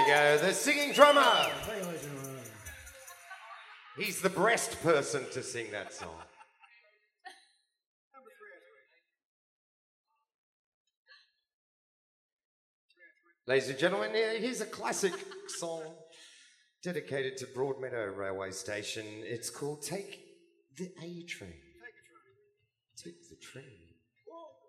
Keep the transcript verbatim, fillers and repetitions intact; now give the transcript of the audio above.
we go. The singing drummer. He's the breast person to sing that song. Ladies and gentlemen, here's a classic song dedicated to Broadmeadow Railway Station. It's called Take the A Train. Take the Train.